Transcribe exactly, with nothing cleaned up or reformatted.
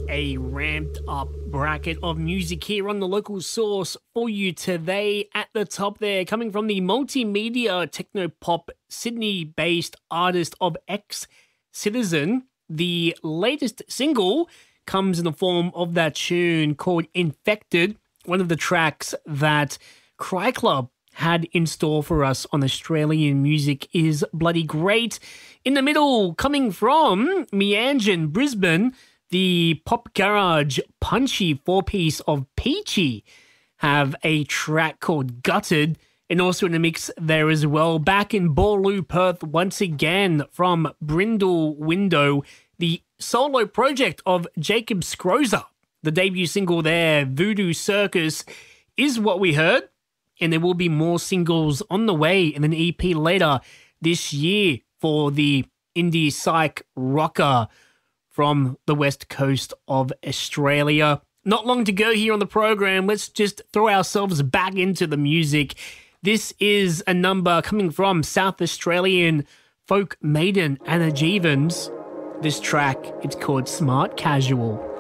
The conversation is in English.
a ramped up bracket of music here on the Local Source for you today. At the top there, coming from the multimedia techno-pop Sydney-based artist of Ex-Citizen, the latest single comes in the form of that tune called Infected, one of the tracks that Cry Club had in store for us on Australian Music is Bloody Great. In the middle, coming from Meanjin, Brisbane, the pop garage punchy four-piece of Peachy have a track called Gutted, and also in the mix there as well. Back in Boorloo, Perth, once again from Brindle Window, the solo project of Jacob Scroza. The debut single there, Voodoo Circus, is what we heard, and there will be more singles on the way and an E P later this year for the indie psych rocker from the west coast of Australia. Not long to go here on the program. Let's just throw ourselves back into the music. This is a number coming from South Australian folk maiden Anna Jeevons. This track, it's called Smart Casual.